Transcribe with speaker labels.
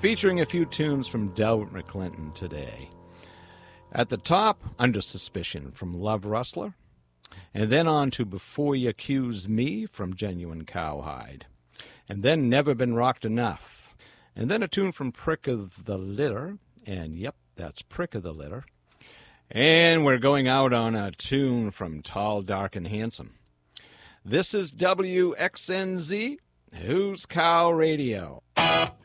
Speaker 1: featuring a few tunes from Delbert McClinton today. At the top, Under Suspicion from Love Rustler, and then on to Before You Accuse Me from Genuine Cowhide, and then Never Been Rocked Enough, and then a tune from Prick of the Litter, and yep, that's Prick of the Litter, and we're going out on a tune from Tall, Dark, and Handsome. This is WXNZ, Who's Cow Radio.